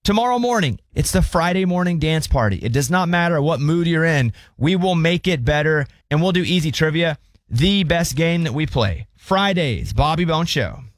Tomorrow morning, it's the Friday morning dance party. It does not matter what mood you're in. We will make it better, and we'll do easy trivia, the best game that we play. Fridays, Bobby Bone Show.